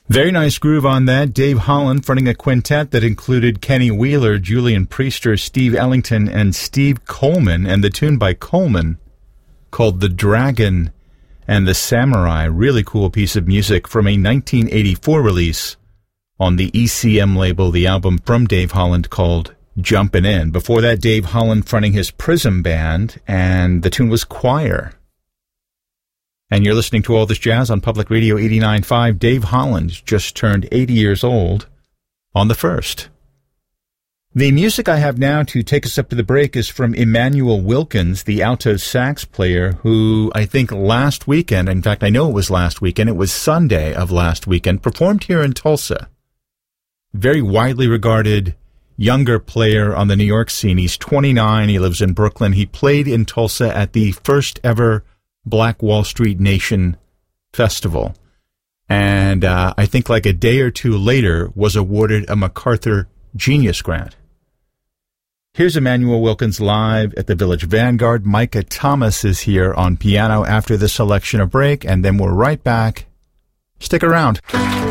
Very nice groove on that. Dave Holland fronting a quintet that included Kenny Wheeler, Julian Priester, Steve Ellington, and Steve Coleman, and the tune by Coleman called The Dragon and the Samurai. Really cool piece of music from a 1984 release on the ECM label, the album from Dave Holland called Jumpin' In. Before that, Dave Holland fronting his Prism Band, and the tune was Choir. And you're listening to All This Jazz on Public Radio 89.5. Dave Holland just turned 80 years old on the 1st. The music I have now to take us up to the break is from Emmanuel Wilkins, the alto sax player, who I think last weekend, in fact I know it was last weekend, it was Sunday of last weekend, performed here in Tulsa. Very widely regarded younger player on the New York scene. He's 29, he lives in Brooklyn. He played in Tulsa at the first ever Black Wall Street Nation Festival, and I think like a day or two later was awarded a MacArthur Genius Grant. Here's Emmanuel Wilkins live at the Village Vanguard. Micah Thomas is here on piano after the selection of break, and then we're right back. Stick around.